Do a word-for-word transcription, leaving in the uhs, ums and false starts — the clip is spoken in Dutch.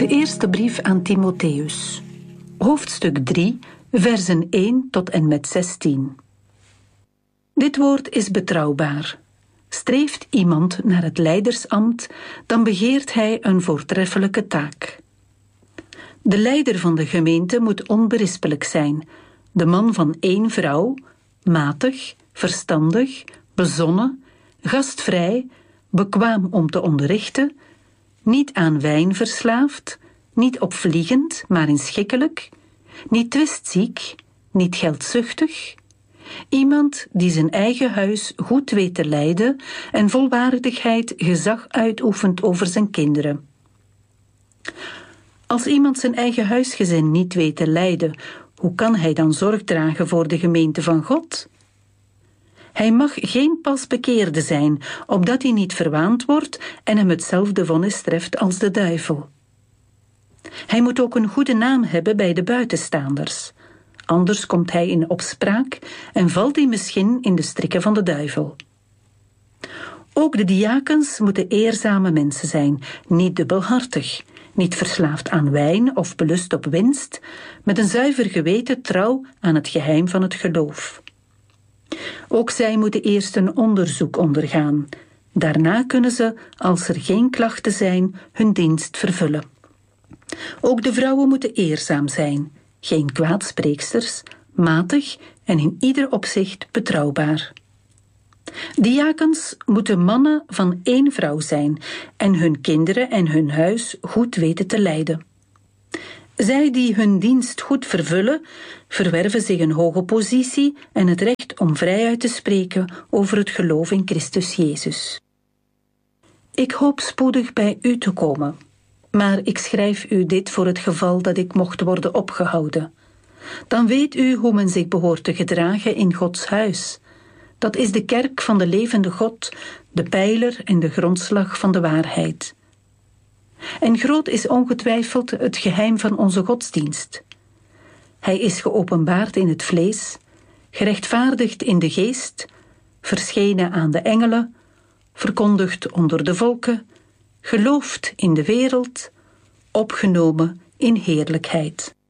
De eerste brief aan Timotheus. Hoofdstuk drie, versen één tot en met zestien. Dit woord is betrouwbaar. Streeft iemand naar het leidersambt, dan begeert hij een voortreffelijke taak. De leider van de gemeente moet onberispelijk zijn, de man van één vrouw, matig, verstandig, bezonnen, gastvrij, bekwaam om te onderrichten, niet aan wijn verslaafd, niet opvliegend, maar inschikkelijk, niet twistziek, niet geldzuchtig, iemand die zijn eigen huis goed weet te leiden en volwaardigheid gezag uitoefent over zijn kinderen. Als iemand zijn eigen huisgezin niet weet te leiden, hoe kan hij dan zorg dragen voor de gemeente van God? Hij mag geen pasbekeerde zijn, opdat hij niet verwaand wordt en hem hetzelfde vonnis treft als de duivel. Hij moet ook een goede naam hebben bij de buitenstaanders. Anders komt hij in opspraak en valt hij misschien in de strikken van de duivel. Ook de diakens moeten eerzame mensen zijn, niet dubbelhartig, niet verslaafd aan wijn of belust op winst, met een zuiver geweten trouw aan het geheim van het geloof. Ook zij moeten eerst een onderzoek ondergaan. Daarna kunnen ze, als er geen klachten zijn, hun dienst vervullen. Ook de vrouwen moeten eerzaam zijn, geen kwaadspreeksters, matig en in ieder opzicht betrouwbaar. Diakens moeten mannen van één vrouw zijn en hun kinderen en hun huis goed weten te leiden. Zij die hun dienst goed vervullen, verwerven zich een hoge positie en het recht om vrijuit te spreken over het geloof in Christus Jezus. Ik hoop spoedig bij u te komen, maar ik schrijf u dit voor het geval dat ik mocht worden opgehouden. Dan weet u hoe men zich behoort te gedragen in Gods huis. Dat is de kerk van de levende God, de pijler en de grondslag van de waarheid. En groot is ongetwijfeld het geheim van onze godsdienst. Hij is geopenbaard in het vlees, gerechtvaardigd in de geest, verschenen aan de engelen, verkondigd onder de volken, geloofd in de wereld, opgenomen in heerlijkheid.